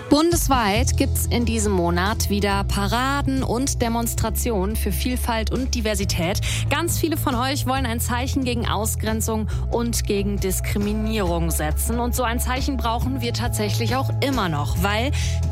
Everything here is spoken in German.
Bundesweit gibt's in diesem Monat wieder Paraden und Demonstrationen für Vielfalt und Diversität. Ganz viele von euch wollen ein Zeichen gegen Ausgrenzung und gegen Diskriminierung setzen. Und so ein Zeichen brauchen wir tatsächlich auch immer noch, weil